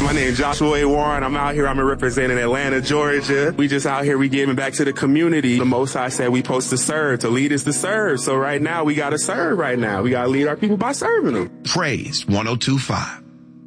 My name is Joshua A. Warren. I'm out here. I'm representing Atlanta, Georgia. We just out here. We giving back to the community. The Most High said we supposed to serve. To lead is to serve. So right now, we got to serve right now. We got to lead our people by serving them. Praise 102.5.